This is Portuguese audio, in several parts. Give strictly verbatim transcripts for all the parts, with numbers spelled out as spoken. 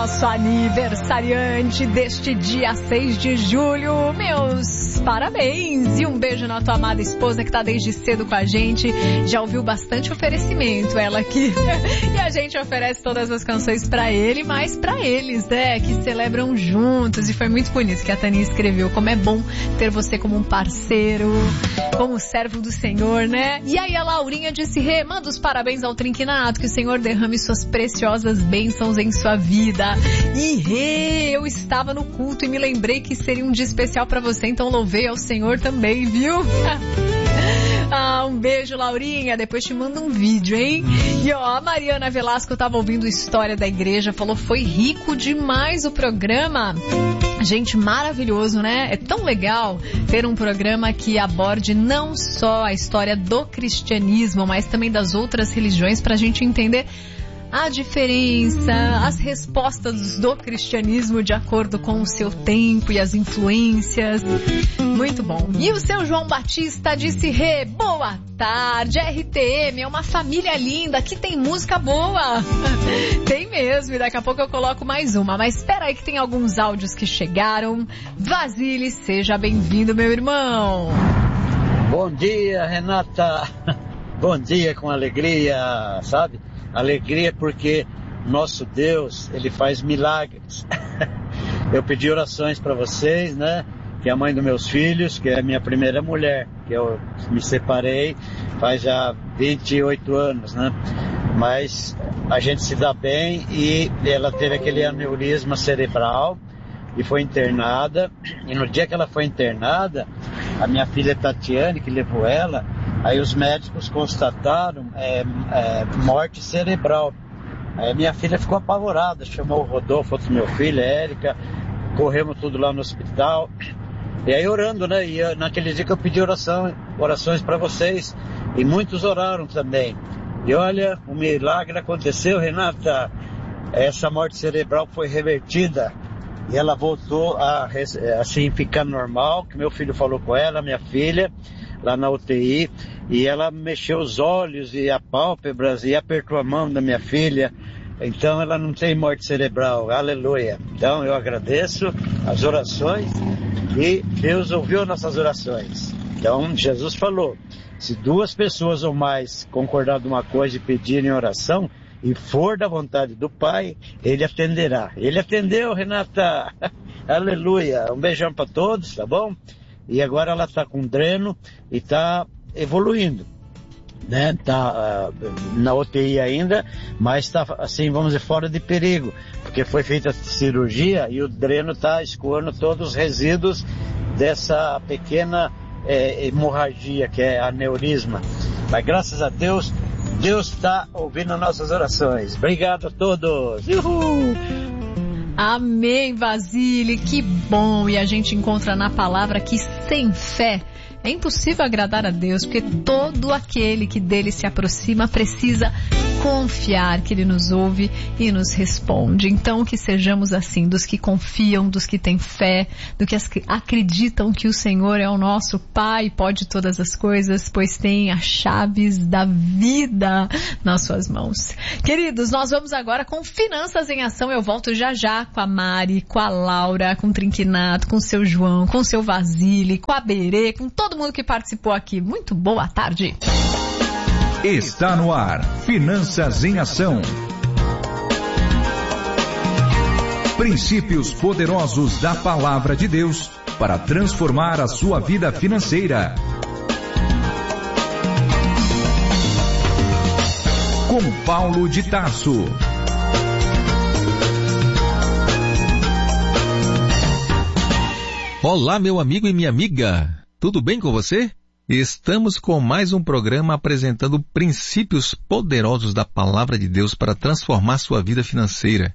nosso aniversariante deste dia seis de julho. Meus parabéns e um beijo na tua amada esposa que tá desde cedo com a gente. Já ouviu bastante oferecimento, ela aqui. E a gente oferece todas as canções pra ele, mas pra eles, né, que celebram juntos. E foi muito bonito que a Tânia escreveu. Como é bom ter você como um parceiro, como servo do Senhor, né? E aí a Laurinha disse, Rê, manda os parabéns ao Trinquinato, que o Senhor derrame suas preciosas bênçãos em sua vida. E Rê, eu estava no culto e me lembrei que seria um dia especial pra você, então louvei ao Senhor também, viu? Ah, um beijo, Laurinha. Depois te mando um vídeo, hein? E ó, a Mariana Velasco tava ouvindo História da Igreja, falou, foi rico demais o programa. Gente, maravilhoso, né? É tão legal ter um programa que aborde não só a história do cristianismo, mas também das outras religiões, pra gente entender a diferença, as respostas do cristianismo de acordo com o seu tempo e as influências. Muito bom. E o seu João Batista disse, Rê, boa tarde, R T M é uma família linda, aqui tem música boa. Tem mesmo, e daqui a pouco eu coloco mais uma, mas espera aí que tem alguns áudios que chegaram. Vasile, seja bem-vindo, meu irmão. Bom dia, Renata. Bom dia com alegria, sabe? Alegria porque nosso Deus, Ele faz milagres. Eu pedi orações para vocês, né? Que é a mãe dos meus filhos, que é a minha primeira mulher, que eu me separei faz já vinte e oito anos, né? Mas a gente se dá bem e ela teve aquele aneurisma cerebral e foi internada. E no dia que ela foi internada, a minha filha Tatiane, que levou ela, aí os médicos constataram é, é, morte cerebral. Aí minha filha ficou apavorada, chamou o Rodolfo, outro meu filho, a Érica, corremos tudo lá no hospital. E aí orando, né? E eu, naquele dia que eu pedi oração, orações para vocês, e muitos oraram também. E olha, o milagre aconteceu, Renata. Essa morte cerebral foi revertida e ela voltou a assim, ficar normal, que meu filho falou com ela, minha filha, lá na U T I, e ela mexeu os olhos e a pálpebras e apertou a mão da minha filha. Então ela não tem morte cerebral, aleluia. Então eu agradeço as orações e Deus ouviu nossas orações. Então Jesus falou, se duas pessoas ou mais concordarem de uma coisa e pedirem oração, e for da vontade do Pai, Ele atenderá. Ele atendeu, Renata, aleluia. Um beijão para todos, tá bom? E agora ela está com dreno e está evoluindo, né? Tá uh, na U T I ainda, mas está assim, vamos dizer, fora de perigo, porque foi feita a cirurgia e o dreno está escoando todos os resíduos dessa pequena é, hemorragia que é aneurisma. Mas graças a Deus, Deus está ouvindo nossas orações. Obrigado a todos. Uhul. Amém, Vasile, que bom. E a gente encontra na palavra que sem fé é impossível agradar a Deus, porque todo aquele que dele se aproxima precisa confiar que ele nos ouve e nos responde. Então que sejamos assim, dos que confiam, dos que têm fé, dos que acreditam que o Senhor é o nosso Pai, pode todas as coisas, pois tem as chaves da vida nas suas mãos. Queridos, nós vamos agora com Finanças em Ação. Eu volto já já com a Mari, com a Laura, com o Trinquinato, com o seu João, com o seu Vasile, com a Berê, com todo mundo que participou aqui. Muito boa tarde. Está no ar, Finanças em Ação. Princípios poderosos da Palavra de Deus para transformar a sua vida financeira. Com Paulo de Tarso. Olá, meu amigo e minha amiga. Tudo bem com você? Estamos com mais um programa apresentando princípios poderosos da Palavra de Deus para transformar sua vida financeira.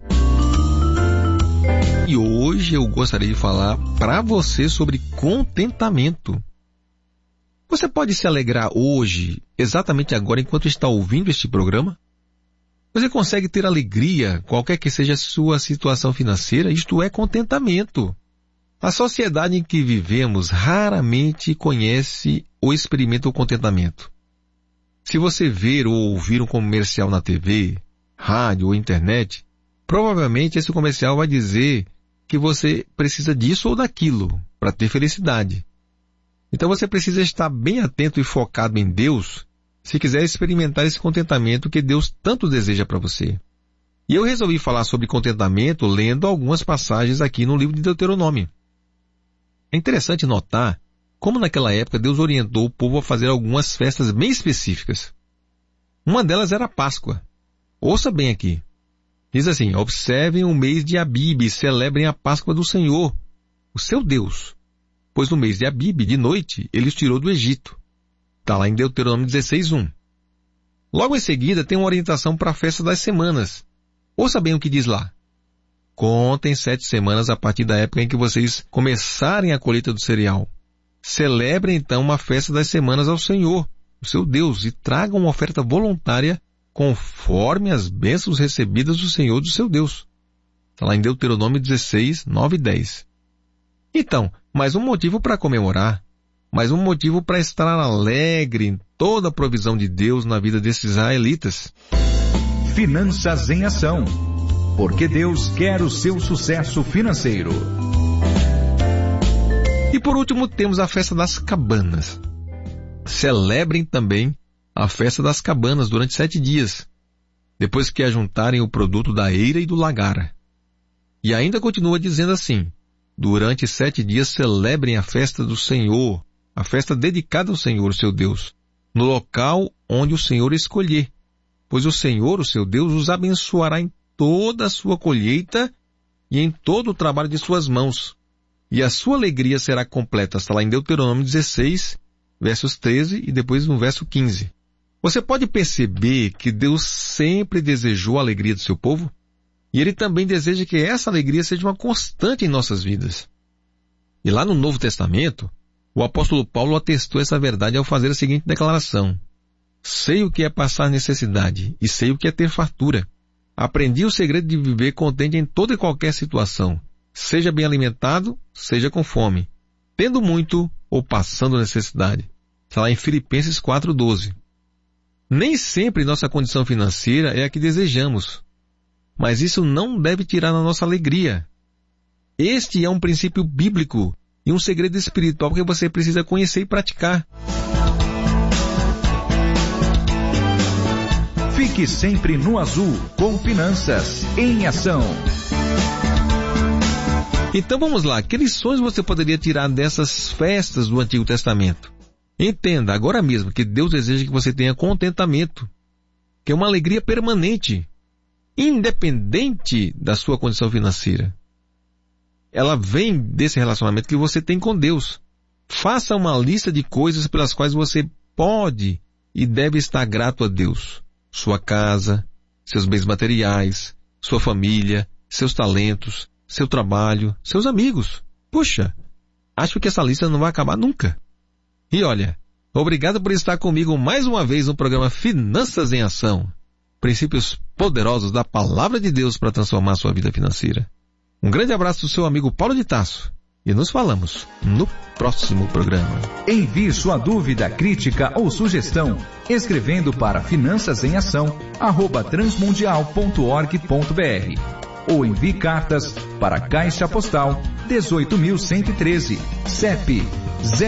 E hoje eu gostaria de falar para você sobre contentamento. Você pode se alegrar hoje, exatamente agora, enquanto está ouvindo este programa? Você consegue ter alegria, qualquer que seja a sua situação financeira? Isto é contentamento. A sociedade em que vivemos raramente conhece ou experimenta o contentamento. Se você ver ou ouvir um comercial na T V, rádio ou internet, Provavelmente esse comercial vai dizer que você precisa disso ou daquilo para ter felicidade. Então você precisa estar bem atento e focado em Deus se quiser experimentar esse contentamento que Deus tanto deseja para você. E eu resolvi falar sobre contentamento lendo algumas passagens aqui no livro de Deuteronômio. É interessante notar como naquela época Deus orientou o povo a fazer algumas festas bem específicas. Uma delas era a Páscoa. Ouça bem aqui. Diz assim: observem o mês de Abibe e celebrem a Páscoa do Senhor, o seu Deus. Pois no mês de Abibe, de noite, ele os tirou do Egito. Está lá em Deuteronômio dezesseis, um. Logo em seguida tem uma orientação para a festa das semanas. Ouça bem o que diz lá. Contem sete semanas a partir da época em que vocês começarem a colheita do cereal. Celebrem então uma festa das semanas ao Senhor, o seu Deus, e tragam uma oferta voluntária conforme as bênçãos recebidas do Senhor, do seu Deus. Está lá em Deuteronômio dezesseis, nove e dez. Então, mais um motivo para comemorar, mais um motivo para estar alegre em toda a provisão de Deus na vida desses israelitas. Finanças em Ação, porque Deus quer o seu sucesso financeiro. E por último temos a festa das cabanas. Celebrem também a festa das cabanas durante sete dias, depois que ajuntarem o produto da eira e do lagar. E ainda continua dizendo assim: durante sete dias celebrem a festa do Senhor, a festa dedicada ao Senhor, seu Deus, no local onde o Senhor escolher, pois o Senhor, o seu Deus, os abençoará em toda a sua colheita e em todo o trabalho de suas mãos. E a sua alegria será completa. Está lá em Deuteronômio dezesseis, versos treze e depois no verso quinze. Você pode perceber que Deus sempre desejou a alegria do seu povo? E Ele também deseja que essa alegria seja uma constante em nossas vidas. E lá no Novo Testamento, o apóstolo Paulo atestou essa verdade ao fazer a seguinte declaração: sei o que é passar necessidade e sei o que é ter fartura. Aprendi o segredo de viver contente em toda e qualquer situação, seja bem alimentado, seja com fome, tendo muito ou passando necessidade. Está lá em Filipenses quatro, doze. Nem sempre nossa condição financeira é a que desejamos, mas isso não deve tirar a nossa alegria. Este é um princípio bíblico e um segredo espiritual que você precisa conhecer e praticar. Fique sempre no azul com Finanças em Ação. Então vamos lá, que lições você poderia tirar dessas festas do Antigo Testamento? Entenda agora mesmo que Deus deseja que você tenha contentamento, que é uma alegria permanente, independente da sua condição financeira. Ela vem desse relacionamento que você tem com Deus. Faça uma lista de coisas pelas quais você pode e deve estar grato a Deus. Sua casa, seus bens materiais, sua família, seus talentos, seu trabalho, seus amigos. Puxa, acho que essa lista não vai acabar nunca. E olha, obrigado por estar comigo mais uma vez no programa Finanças em Ação. Princípios poderosos da Palavra de Deus para transformar a sua vida financeira. Um grande abraço do seu amigo Paulo de Tarso. E nos falamos no próximo programa. Envie sua dúvida, crítica ou sugestão escrevendo para finanças em ação arroba transmundial ponto org ponto br ou envie cartas para Caixa Postal dezoito mil cento e treze, C E P zero